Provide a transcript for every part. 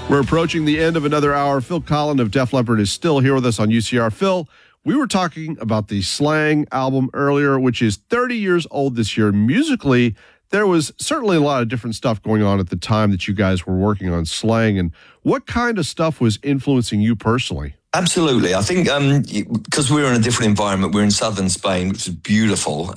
We're approaching the end of another hour. Phil Collen of Def Leppard is still here with us on UCR. Phil, we were talking about the Slang album earlier, which is 30 years old this year. Musically, there was certainly a lot of different stuff going on at the time that you guys were working on Slang. And what kind of stuff was influencing you personally? Absolutely. I think because we were in a different environment, we're in southern Spain, which is beautiful.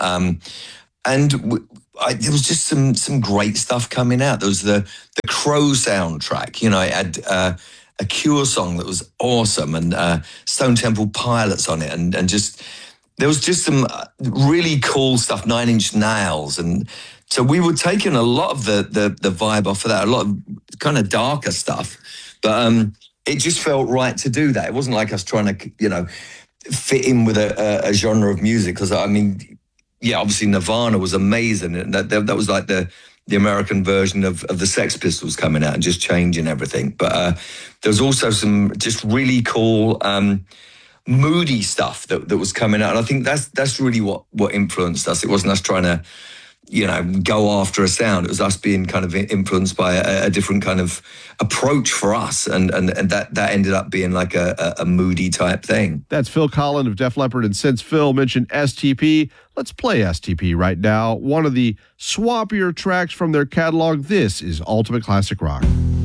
There was just some great stuff coming out. There was the Crow soundtrack. You know, it had a Cure song that was awesome, and Stone Temple Pilots on it, and just there was just some really cool stuff. 9 Inch Nails, and so we were taking a lot of the vibe off of that, a lot of kind of darker stuff, but it just felt right to do that. It wasn't like us trying to fit in with a genre of music, because I mean, yeah, obviously Nirvana was amazing, and that was like the American version of the Sex Pistols coming out and just changing everything. But there was also some just really cool moody stuff that was coming out, and I think that's really what influenced us. It wasn't us trying to go after a sound. It was us being kind of influenced by a different kind of approach for us, and that ended up being like a moody type thing. That's Phil Collen of Def Leppard, and since Phil mentioned STP, let's play STP right now. One of the swappier tracks from their catalog. This is Ultimate Classic Rock.